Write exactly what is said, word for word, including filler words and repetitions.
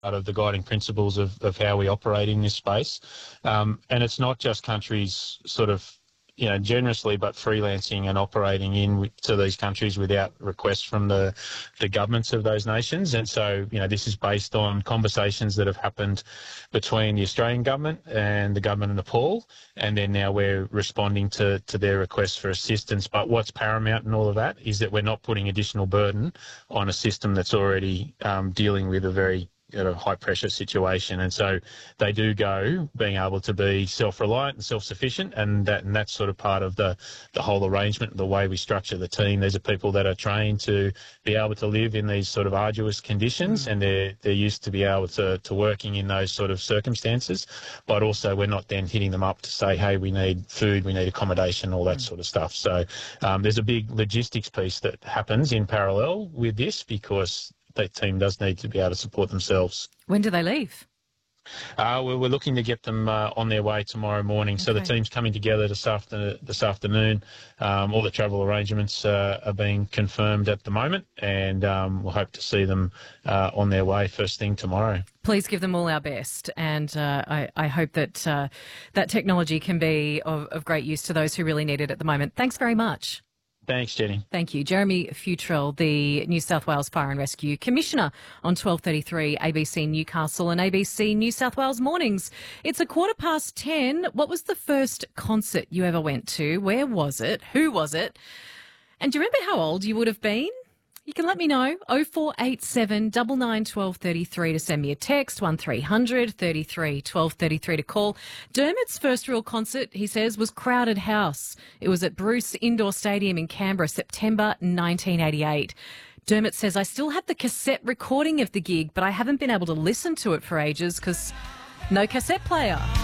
of the guiding principles of, of how we operate in this space. Um, and it's not just countries sort of, you know, generously, but freelancing and operating in to these countries without requests from the, the governments of those nations. And so, you know, this is based on conversations that have happened between the Australian government and the government of Nepal. And then now we're responding to, to their requests for assistance. But what's paramount in all of that is that we're not putting additional burden on a system that's already um, dealing with a very at a high pressure situation. And so they do go being able to be self-reliant and self-sufficient, and that and that's sort of part of the the whole arrangement, the way we structure the team. These are people that are trained to be able to live in these sort of arduous conditions, and they're they're used to be able to to working in those sort of circumstances. But also we're not then hitting them up to say, hey, we need food, we need accommodation, all that mm. sort of stuff. So um, there's a big logistics piece that happens in parallel with this, because that team does need to be able to support themselves. When do they leave? Uh, we're, we're looking to get them uh, on their way tomorrow morning. Okay. So the team's coming together this, after, this afternoon. Um, all the travel arrangements uh, are being confirmed at the moment, and um, we'll hope to see them uh, on their way first thing tomorrow. Please give them all our best, and uh, I, I hope that uh, that technology can be of, of great use to those who really need it at the moment. Thanks very much. Thanks, Jenny. Thank you. Jeremy Futrell, the New South Wales Fire and Rescue Commissioner, on twelve thirty-three A B C Newcastle and A B C New South Wales Mornings. It's a quarter past ten. What was the first concert you ever went to? Where was it? Who was it? And do you remember how old you would have been? You can let me know. oh four eight seven, nine nine, one two three three to send me a text, one three hundred, thirty-three, twelve thirty-three to call. Dermot's first real concert, he says, was Crowded House. It was at Bruce Indoor Stadium in Canberra, September nineteen eighty-eight. Dermot says, I still have the cassette recording of the gig, but I haven't been able to listen to it for ages because no cassette player.